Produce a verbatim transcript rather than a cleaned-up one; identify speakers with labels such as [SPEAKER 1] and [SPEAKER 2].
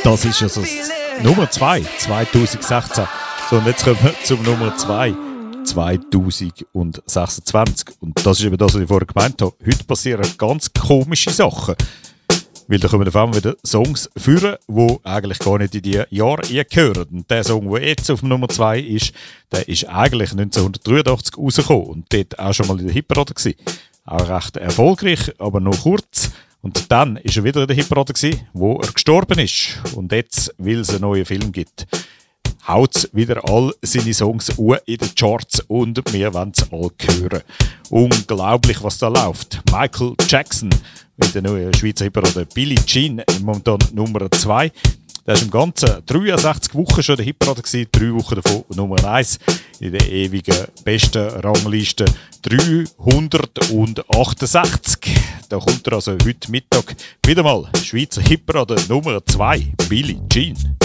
[SPEAKER 1] Das ist also das Nummer zwei, zwanzig sechzehn. So, und jetzt kommen wir zum Nummer zwei, zwanzig sechsundzwanzig. Und das ist eben das, was ich vorher gemeint habe. Heute passieren ganz komische Sachen. Weil da kommen auf einmal wieder Songs führen, die eigentlich gar nicht in die Jahre gehören. Und der Song, der jetzt auf Nummer zwei ist, der ist eigentlich neunzehnhundertdreiundachtzig rausgekommen und dort auch schon mal in der Hitparade gewesen. Auch recht erfolgreich, aber nur kurz. Und dann war er wieder in der Hitparade gewesen, wo er gestorben ist. Und jetzt, weil es einen neuen Film gibt, haut wieder all seine Songs in den Charts und wir wollen es alle hören. Unglaublich, was da läuft. Michael Jackson in der neuen Schweizer Hitparade. Billie Jean momentan Nummer zwei. Der war im Ganzen dreiundsechzig Wochen schon in der Hitparade gewesen, drei Wochen davon Nummer eins in der ewigen besten Rangliste dreihundertachtundsechzig. Da kommt er also heute Mittag wieder mal. Schweizer Hitparade Nummer zwei, Billie Jean.